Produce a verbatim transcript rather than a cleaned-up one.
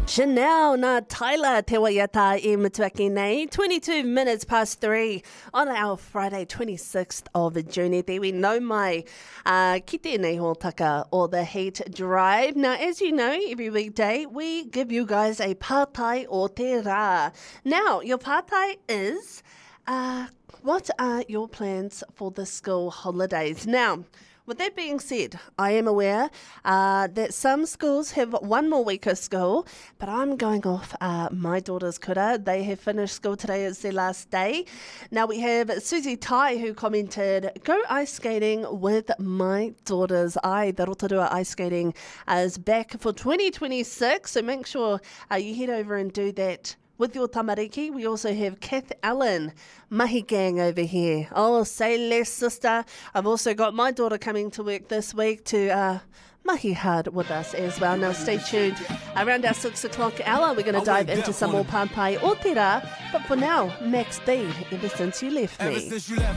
Chanel na Tyler te waiata I Matuaki nei. twenty-two minutes past three on our Friday, twenty-sixth of June. There we know mai uh, ki tēnei hōtaka or the heat drive. Now, as you know, every weekday we give you guys a pātai o te rā. Now, your pātai is uh, what are your plans for the school holidays? Now, with that being said, I am aware uh, that some schools have one more week of school, but I'm going off uh, my daughter's kura. They have finished school today. It's their last day. Now we have Susie Tai who commented, go ice skating with my daughter's eye. The Rotorua ice skating is back for twenty twenty-six, so make sure uh, you head over and do that. With your tamariki, we also have Kath Allen, Mahi Gang over here. Oh, say less, sister. I've also got my daughter coming to work this week to uh, mahi hard with us as well. Now, stay tuned. Around our six o'clock hour, we're going to dive into some more Pātai o te rā. But for now, Max B, ever since you left me.